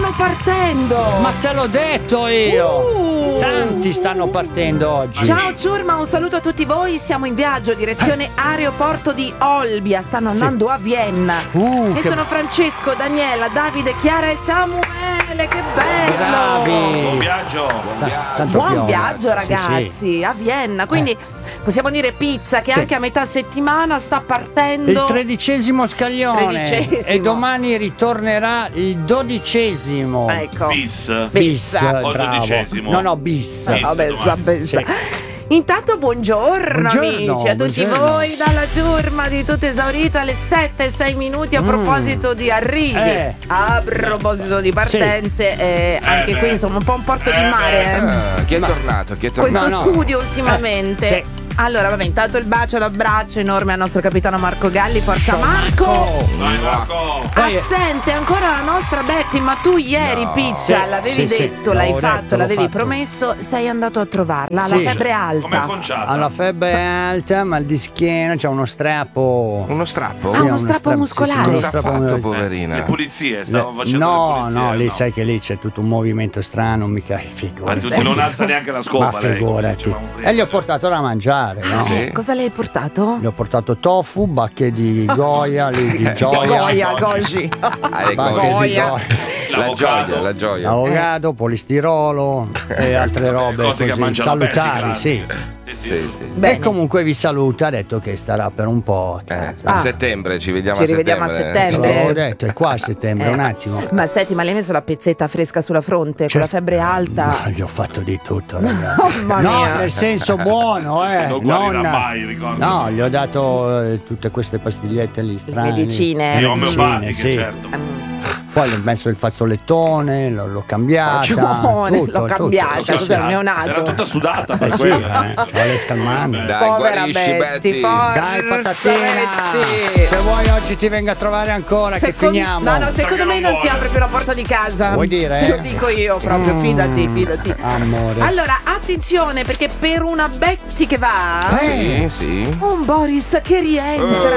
stanno partendo. Ma te l'ho detto io. Tanti stanno partendo oggi. Ciao Ciurma, un saluto a tutti voi. Siamo in viaggio direzione aeroporto di Olbia. Stanno andando a Vienna. E che... sono Francesco, Daniela, Davide, Chiara e Samuele. Che bello. Bravi. Buon viaggio. Buon viaggio ragazzi, a Vienna. Quindi possiamo dire pizza che anche a metà settimana sta partendo il 13° scaglione. 13°. E domani ritornerà il 12°. Ecco. Bis. Bravo. O 12°. No, bis. Vabbè. Sì. Intanto buongiorno amici a tutti buongiorno. voi dalla Ciurma di Tutto Esaurito alle 7:06 a proposito di arrivi, a proposito di partenze, anche qui insomma un porto di mare. Chi è tornato? Questo studio ultimamente. Sì. Allora, vabbè, intanto il bacio, l'abbraccio enorme al nostro capitano Marco Galli. Forza Marco! Vai Marco. Assente ancora la nostra Betty, ma tu ieri pizza Sì, l'avevi sì, detto, sì, l'hai l'ho fatto, detto, l'ho l'avevi fatto. promesso, sei andato a trovarla, ha Sì. la febbre alta. Come conciata. Ha la febbre alta, mal di schiena, c'ha uno strappo. Uno strappo? Ah, uno strappo muscolare. Cosa ha fatto, muscolare. poverina? Le pulizie, stavo facendo le pulizie. No, lì sai che lì c'è tutto un movimento strano, mica Ma tu non alza neanche la scopa, Ma lei. figurati. E gli ho portato da mangiare, no? Sì. Cosa le hai portato? Gli ho portato tofu, bacche di goia, lì di gioia. Goji. Bacche di Goia. goia. La gioia. Avocado, polistirolo e altre robe cose che così, mangia la Betty, salutari, grandi. sì. Sì. E comunque vi saluta, ha detto che starà per un po' a casa. A settembre ci vediamo Ci rivediamo a Te settembre. l'avevo detto, è qua a settembre, un attimo. Ma senti, ma l'hai messo la pezzetta fresca sulla fronte con la febbre alta? Ma gli ho fatto di tutto, ragazzi. Mamma No, mia. nel senso buono, Non guarirà mai, ricordo. No, gli ho dato tutte queste pastigliette lì strane. Medicine. Le omeopatiche, sì. certo. Poi gli ho messo il fazzolettone, l'ho cambiata. L'ho cambiata, cos'è un neonato? Era tutta sudata per Sì, quello. ho le scalmane. Dai, Povera guarisci, Betty, Betty. Dai, patatina. Betty. Se vuoi oggi ti vengo a trovare ancora, che finiamo. No, secondo me non ti apre più la porta di casa. Vuoi dire? Te lo dico io proprio, fidati. Amore. Allora, attenzione, perché per una Betty che va, Sì. un Boris che rientra.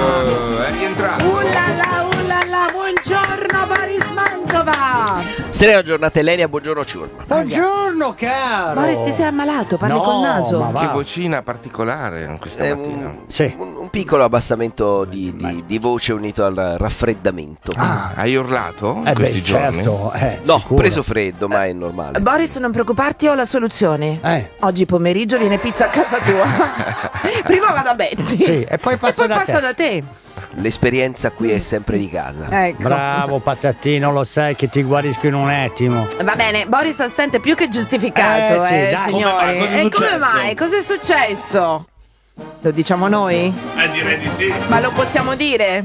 È rientrato. Ullala, buongiorno Boris Mantova. Serena giornata Elenia, buongiorno Ciurma. Buongiorno, caro. Boris, ti sei ammalato? Parli No, col naso? ma va. Che vocina particolare questa mattina. Sì. Un piccolo abbassamento di voce unito al raffreddamento. Hai urlato in Beh, questi giorni? certo. No, sicuro. preso freddo, ma è normale. Boris, non preoccuparti, ho la soluzione. Oggi pomeriggio viene pizza a casa tua. Prima va da Betty. Sì, e poi passa da te. L'esperienza qui è sempre di casa. Ecco. Bravo patatino, lo sai che ti guarisco in un attimo. Va bene, Boris assente più che giustificato, Sì, dai. signori. Come mai? Cosa è E come successo? mai? Cos'è successo? Lo diciamo noi? Direi di sì. Ma lo possiamo dire?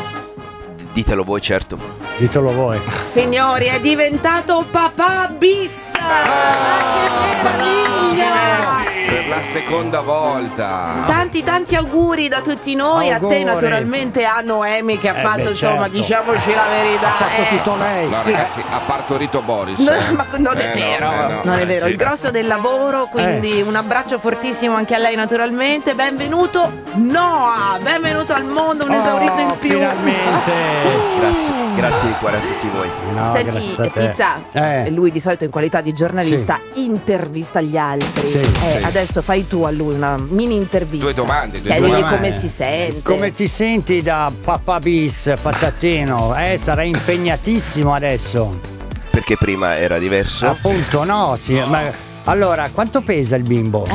Ditelo voi, certo. Ditelo voi. Signori, è diventato papà bis! Ma che meraviglia! Per la seconda volta. Tanti auguri da tutti noi, a te Auguri. naturalmente, a Noemi che ha fatto, insomma, certo. diciamoci la verità. Ha fatto tutto lei. No, ragazzi, ha partorito Boris. No, ma non è no, vero, no. non è vero. Sì. Il grosso del lavoro, quindi un abbraccio fortissimo anche a lei naturalmente. Benvenuto Noah, benvenuto al mondo, un esaurito in più. Finalmente. Grazie di cuore a tutti voi. No, Senti, grazie a te. Pizza, lui di solito in qualità di giornalista intervista gli altri. Sì, sì. Adesso fai tu a lui una mini intervista. Due domande. Chiedigli domande. come si sente. Come ti senti da papà bis, patatino? Sarai impegnatissimo adesso. Perché prima era diverso. Appunto, no, sì, ma allora, quanto pesa il bimbo?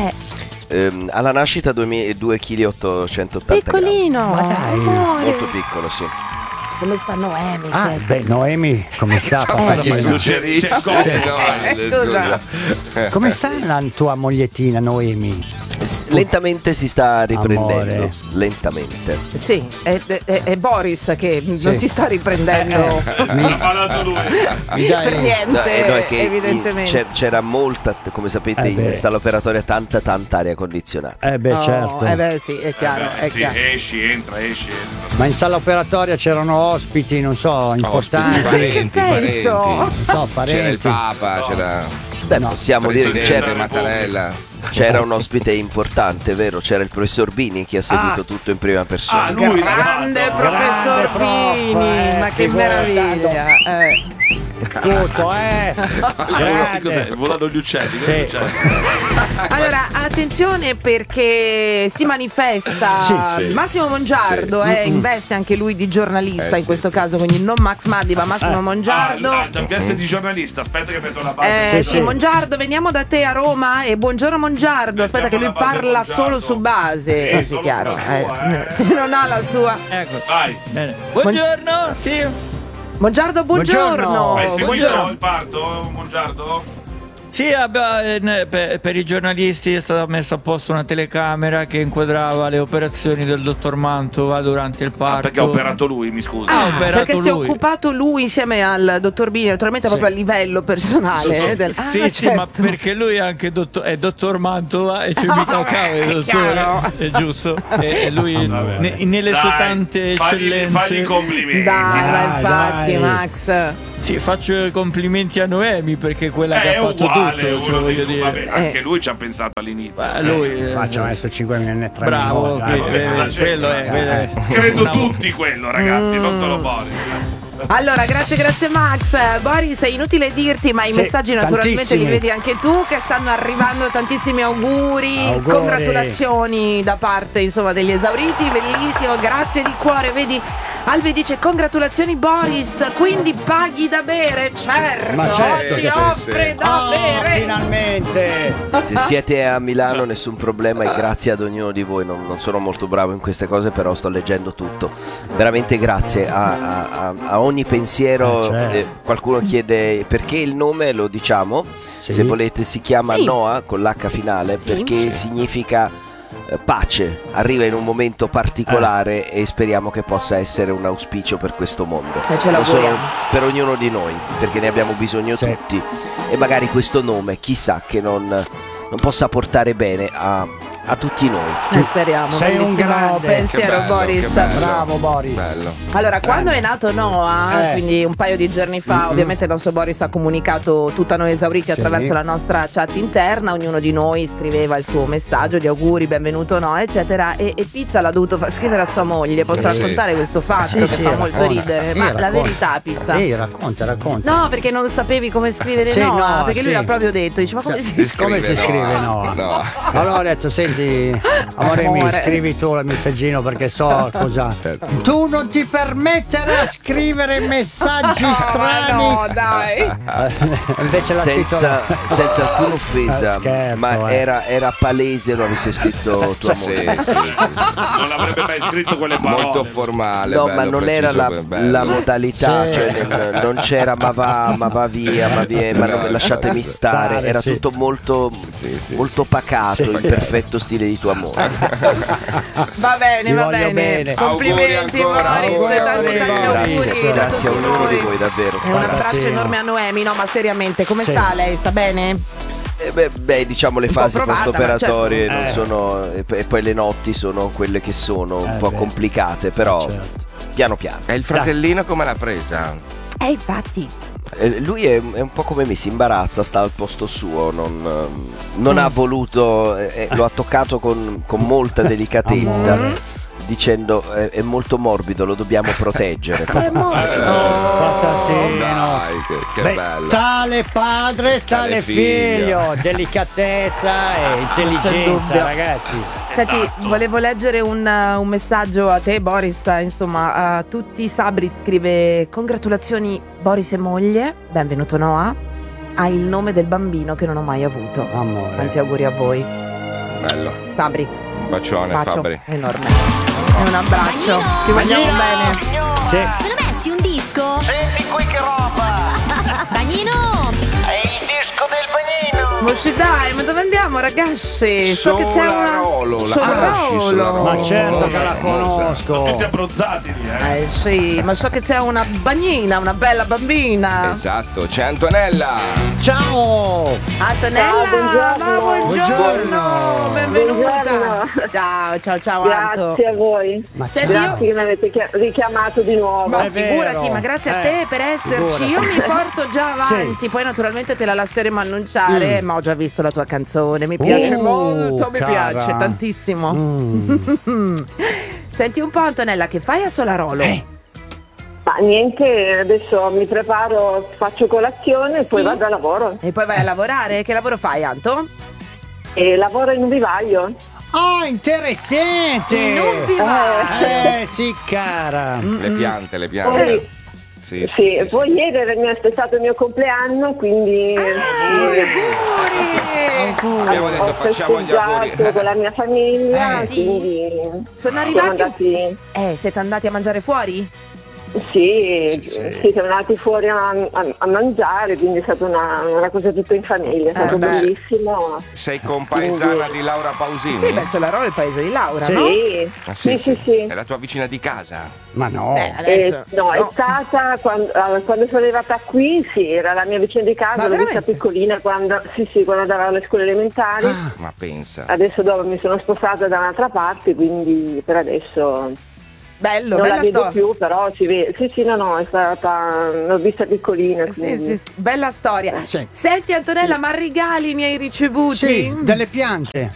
Alla nascita 2,880 kg. Piccolino. Ma dai. amore. Molto piccolo, sì. Come sta Noemi? Ah, beh, Noemi, come sta? Patino? C'è scopo. Scusa. Come sta la tua mogliettina Noemi? Lentamente si sta riprendendo. Amore. Lentamente. Sì, è Boris che non si sta riprendendo Ha parlato lui. Mi dai- per niente, No, è che evidentemente. c'era molta, come sapete, in sala operatoria tanta aria condizionata. Certo. Sì, è chiaro, è Sì, chiaro. entra. Ma in sala operatoria c'erano ospiti, non so, importanti. Parenti, senso? Non so, C'era il parenti. Papa, c'era Beh, possiamo dire che Presidente Mattarella. c'era un ospite importante, vero? C'era il professor Bini che ha seguito tutto in prima persona. Lui l'ha Grande fatto. professor Grande prof, Pini, ma che figurati. meraviglia. tutto, Cos'è? grande. Volano gli uccelli. Sì. Cosa succede? Allora, attenzione perché si manifesta Sì. Massimo Mongiardo, investe anche lui di giornalista in questo caso, quindi non Max Maddi ma Massimo Mongiardo. In veste di giornalista, aspetta che metto la base. Sì, Mongiardo, veniamo da te a Roma e buongiorno Mongiardo. Aspetta che lui la base parla Mongiardo. solo su base. Sì, solo chiaro. sulla sua, Se non ha la sua. Ecco. Vai. Bene. Buongiorno, sì. Mongiardo, buongiorno. Hai seguito Buongiorno. il parto, Mongiardo? Sì, per i giornalisti è stata messa a posto una telecamera che inquadrava le operazioni del dottor Mantova durante il parto. Perché ha operato lui, mi scusi. Ha operato Perché si è lui. occupato lui insieme al dottor Bini, naturalmente proprio a livello personale. Sì, sì, ma certo. perché lui è anche è dottor Mantova e c'è mica cavolo, è chiaro. dottore, è giusto. E lui nelle sue tante eccellenze. Fagli i complimenti. Dai, infatti, dai. Max. Sì, faccio i complimenti a Noemi perché quella che È ha fatto uguale, tutto, ce lo uno voglio di dire. vabbè, anche lui ci ha pensato all'inizio. Lui Ci ha messo 5 minuti e 3 bravo, minuti. quello è. Credo No. tutti quello, ragazzi, non solo Boris. Allora, grazie Max. Boris, è inutile dirti, ma i Sì, messaggi naturalmente tantissimi. li vedi anche tu, che stanno arrivando tantissimi auguri. Congratulazioni da parte insomma degli esauriti, bellissimo, grazie di cuore. Vedi, Albi dice congratulazioni Boris, quindi paghi da bere, certo, Ma certo ci che sì, offre da bere. Finalmente. Se siete a Milano nessun problema e grazie ad ognuno di voi. Non sono molto bravo in queste cose, però sto leggendo tutto. Veramente grazie a ogni pensiero. Certo. Qualcuno chiede perché il nome, lo diciamo. Sì. Se volete si chiama Sì. Noah con l'H finale, Sì. perché significa pace. Arriva in un momento particolare e speriamo che possa essere un auspicio per questo mondo. E ce Non solo l'auguriamo. per ognuno di noi, perché ne abbiamo bisogno Sì. tutti. E magari questo nome, chissà, che non possa portare bene a tutti noi. Speriamo. Sei un bellissimo grande. pensiero, Che bello, Boris. che bello. Bravo Boris. Bello. Allora, quando è nato Noah, Eh. quindi un paio di giorni fa, ovviamente il nostro Boris ha comunicato tutto a noi esauriti Sì. attraverso la nostra chat interna, ognuno di noi scriveva il suo messaggio di auguri, benvenuto Noah, eccetera, e Pizza l'ha dovuto far scrivere a sua moglie. Posso Sì. raccontare questo fatto che fa molto racconta. ridere? Sì, Ma la racconta. verità, Pizza. Sì, racconta. No, perché non sapevi come scrivere Sì, Noah, no, perché lui sì. l'ha proprio detto, dice ma come si scrive? Come si scrive Noah? No. Allora ho detto, senti, amore mio, Amore. scrivi tu il messaggino perché so cosa. Tu non ti permettere a scrivere messaggi strani. No, dai. Invece l'ha scritto Senza alcuna offesa, Scherzo, ma era palese lo avesse scritto tua Sì, moglie. sì. Non avrebbe mai scritto quelle parole. Molto formale. No, bello, ma non preciso, era bello. la modalità, Sì. cioè non c'era ma va via, ma non lasciatemi stare, era sì. tutto molto, Sì. molto pacato, Sì. il perfetto stile di tua moglie. Va bene, Ti va voglio bene. bene. Complimenti, Auguri ancora, Boris. auguri, Tanti auguri, auguri da Grazie a tutti ognuno di noi. voi, davvero. E un abbraccio Ragazzino. enorme a Noemi. No, ma seriamente, come Sì. sta lei? Sta bene? Beh, diciamo le Un po' fasi provata, post-operatorie ma certo. non sono, e poi le notti sono quelle che sono, un po' beh. complicate, però Certo. piano piano. E il fratellino come l'ha presa? Infatti. Lui è un po' come me, si imbarazza, sta al posto suo, non ha voluto, lo ha toccato con molta delicatezza. Dicendo è molto morbido, lo dobbiamo proteggere. Patatino. Dai, che Beh, bello. tale padre, tale Tale figlio. figlio. Delicatezza e intelligenza, dubbio. ragazzi. Senti, volevo leggere un messaggio a te, Boris. Insomma, a tutti Sabri scrive: congratulazioni, Boris e moglie. Benvenuto, Noah. Hai il nome del bambino che non ho mai avuto. Amore. Tanti auguri a voi. Bello. Sabri, Un bacione, bacio Fabri. enorme. E un abbraccio. Ti vogliamo bene. Sì. Me lo metti un disco? Senti qui che roba! Bagnino! È il disco del bagnino! Mosci, dai, ma dove andiamo, ragazzi? So che c'è una. Solarolo, la Solarolo. conosci, Solarolo? Ma certo che la Famosa. conosco. Tutti abbronzati lì, Sì, ma so che c'è una bagnina, una bella bambina. Esatto, c'è Antonella. Ciao. Antonella, ma buongiorno, benvenuta. Buongiorno. Ciao Anto. Grazie a voi. Ma Senti, ciao. Grazie che mi avete richiamato di nuovo. Ma È figurati, vero. ma grazie a te per esserci. Io mi porto già avanti, poi naturalmente te la lasceremo annunciare, ma ho già visto la tua canzone, mi piace molto, mi cara. piace tantissimo. Senti un po' Antonella, che fai a Solarolo? Ma niente, adesso mi preparo, faccio colazione e poi Sì. vado a lavoro. E poi vai a lavorare? Che lavoro fai, Anto? E lavoro in un vivaio. Ah, interessante! In un vivaio. Sì, cara. Le piante, le piante. Poi, Sì, sì, poi ieri è stato il mio compleanno, quindi Abbiamo detto ho facciamo gli auguri. festeggiato con la mia famiglia, Sì. quindi Sono siamo arrivati. andati. Siete andati a mangiare fuori? Sì, siamo andati fuori a mangiare, quindi è stata una cosa tutta in famiglia, è stato beh. bellissimo. Sei compaesana di Laura Pausini? Sì, beh, Solarolo è il paese di Laura, Sì, no? Ah, sì. È la tua vicina di casa? Ma no. Adesso. No, è stata quando sono arrivata qui, sì, era la mia vicina di casa, Ma l'ho vista veramente? piccolina quando andavo alle scuole elementari. Ma pensa. Adesso dopo mi sono spostata da un'altra parte, quindi per adesso Bello, non la bella vedo storia. più, però ci vedo. Sì, no, è stata, l'ho vista piccolina. Sì, quindi. sì, bella storia. Sì. Senti Antonella, ma regali ne hai ricevuti? Sì, delle piante.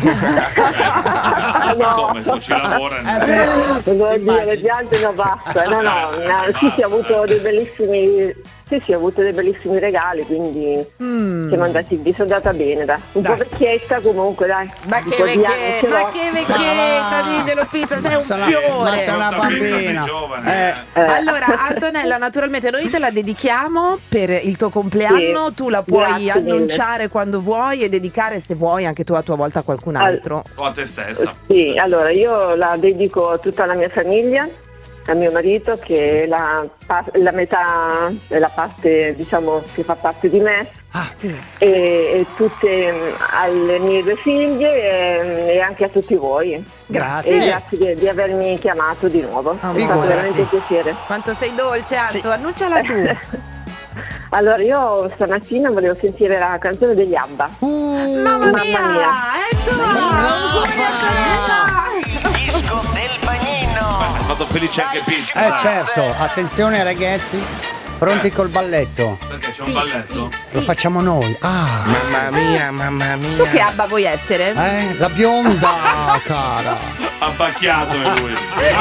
Ah, no. Come se non ci lavora? Vuol dire, le piante no, basta. No, sì, ho avuto dei bellissimi. Sì, ho avuto dei bellissimi regali, quindi siamo andati lì, sono andata bene, dai. Un po' vecchietta comunque, dai. Ma Un che po' di anni vecchietta, ce l'ho. ma che vecchietta, diglielo Pizza, sei un Ma fiore. sei una bambina. Sei giovane. Allora, Antonella, naturalmente noi te la dedichiamo per il tuo compleanno, Sì, tu la puoi grazie mille. annunciare quando vuoi e dedicare se vuoi anche tu a tua volta a qualcun altro. O a te stessa. Sì, allora io la dedico a tutta la mia famiglia, a mio marito che è la metà della parte, diciamo, che fa parte di me, Sì. e tutte alle mie due figlie e anche a tutti voi. Grazie. E grazie di avermi chiamato di nuovo. Mi fa figurati. veramente piacere. Quanto sei dolce, Anto, annunciala tu. Allora io stamattina volevo sentire la canzone degli ABBA. Mamma mia, è tua! Auguri, Antonella! Il disco del bagnino. Ha fatto felice anche Pizza. dai. Certo, attenzione ragazzi, pronti col balletto. Perché c'è Sì, un balletto? Lo facciamo noi. Ah, Mamma mia. Tu che abba vuoi essere? la bionda, cara. Abbacchiato è lui.